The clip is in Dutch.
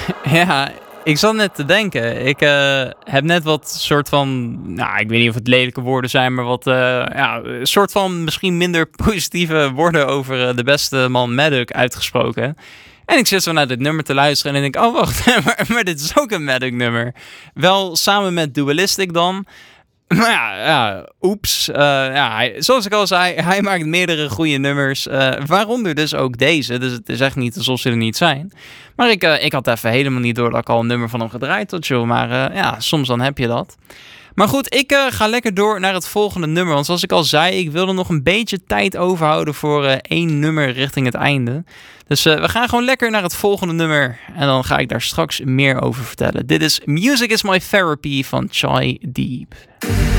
Ja, ik zat net te denken. Ik heb net wat soort van... Nou, ik weet niet of het lelijke woorden zijn, maar wat... een soort van misschien minder positieve woorden over de beste man Maddock uitgesproken. En ik zit zo naar dit nummer te luisteren en ik denk... Oh, wacht, maar dit is ook een Maddock nummer. Wel samen met Dualistic dan... Maar oeps. Zoals ik al zei, hij maakt meerdere goede nummers. Waaronder dus ook deze. Dus het is echt niet alsof ze er niet zijn. Maar ik had even helemaal niet door dat ik al een nummer van hem gedraaid had, joh. Maar soms dan heb je dat. Maar goed, ik ga lekker door naar het volgende nummer. Want zoals ik al zei, ik wilde nog een beetje tijd overhouden voor één nummer richting het einde. Dus we gaan gewoon lekker naar het volgende nummer. En dan ga ik daar straks meer over vertellen. Dit is Music is My Therapy van Chai Deep.